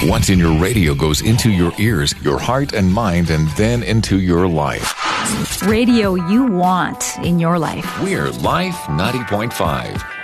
What's in your radio goes into your ears, your heart and mind, and then into your life. Radio you want in your life. We're Life 90.5.